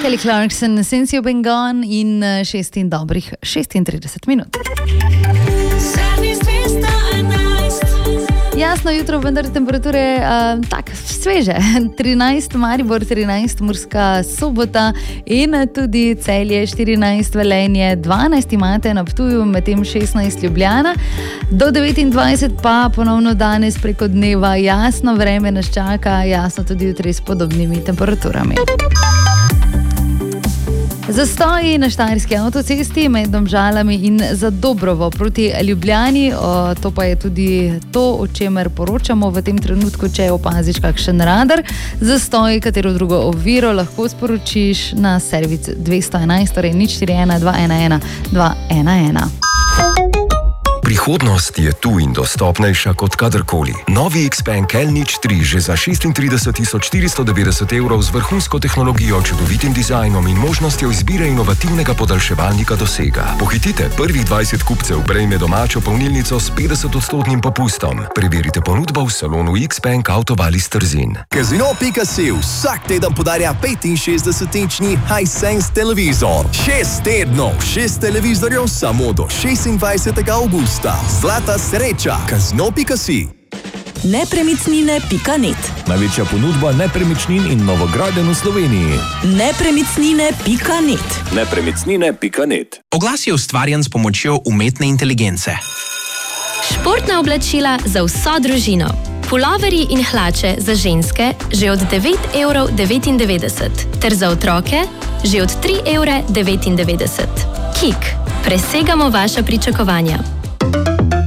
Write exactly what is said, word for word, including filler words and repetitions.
Kelly Clarkson, Since You've Been Gone in šest in dobrih šestintrideset minut. Jasno jutro, vendar temperature uh, tak sveže. trinajst Maribor, trinajst Murska Sobota in tudi Celje, štirinajst Velenje, dvanajst imate na Ptuju, medtem šestnajst Ljubljana. Do devetindvajset pa ponovno danes preko dneva jasno vreme nas čaka, jasno tudi jutri s podobnimi temperaturami. Zastoji na Štajerski avtocesti med Domžalami in Zadobrovo proti Ljubljani, o, to pa je tudi to, o čemer poročamo v tem trenutku, če opaziš kakšen radar. Zastoji, katero drugo oviro lahko sporočiš na servis dvesto enajst, torej nič štiri ena dva ena ena dva ena ena. Prihodnost je tu in dostopnejša kot kadarkoli. Novi Xpeng L nič tri že za šestintrideset tisoč štiristo devetdeset evrov z vrhunsko tehnologijo, čudovitim dizajnom in možnostjo izbire inovativnega podaljševalnika dosega. Pohitite, prvih dvajset kupcev prejme domačo polnilnico s petdesetodstotnim popustom. Preverite ponudbo v salonu Xpeng Avtovali Trzin. Casino pika si vsak teden podarja petinšestdesetinčni Hisense televizor. Šest tednov, šest televizorjev samo do šestindvajsetega avgusta. Zlata sreča. Casino pika si. nepremičnine pika net. Največja ponudba nepremičnin in novogradenj v Sloveniji. nepremičnine pika net. nepremičnine pika net. Oglas je ustvarjen s pomočjo umetne inteligence. Športna oblačila za vso družino. Puloverji in hlače za ženske že od devet evrov devetindevetdeset ter za otroke že od tri evre devetindevetdeset. Kik. Presegamo vaša pričakovanja.